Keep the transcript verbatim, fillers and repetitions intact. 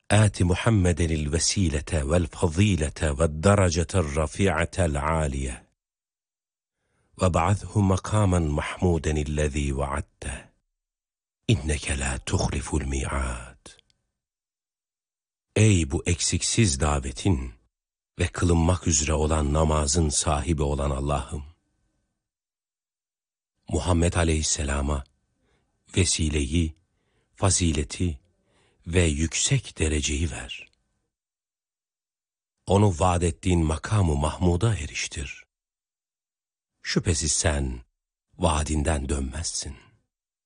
آت محمد الوسيلة والفضيلة والدرجة الرفيعة العالية وابعثه مقاما محمودا الذي وعدته إنك لا تخلف الميعاد. Ey bu eksiksiz davetin ve kılınmak üzere olan namazın sahibi olan Allah'ım, Muhammed Aleyhisselam'a vesileyi, fazileti ve yüksek dereceyi ver. Onu vaad ettiğin makamı Mahmud'a eriştir. Şüphesiz sen vaadinden dönmezsin.